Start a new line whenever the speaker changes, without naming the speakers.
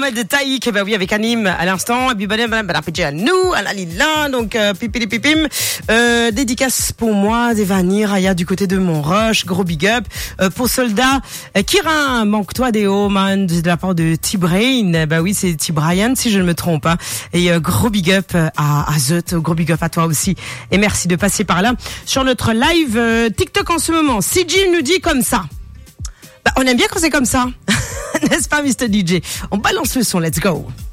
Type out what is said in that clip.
de Taïk, bah oui, avec Anim à l'instant, et puis à nous, à la Lila, donc pipili pipim, dédicace pour moi, Devani, Raya du côté de Montroche, gros big up, pour Soldat, Kirin, manque-toi des hauts, man, de la part de T-Brain, bah oui, c'est T-Brian, si je ne me trompe pas, et gros big up à Zut, gros big up à toi aussi, et merci de passer par là, sur notre live TikTok en ce moment. CJ nous dit comme ça. Bah, on aime bien quand c'est comme ça. N'est-ce pas, Mr. DJ? On balance le son, let's go.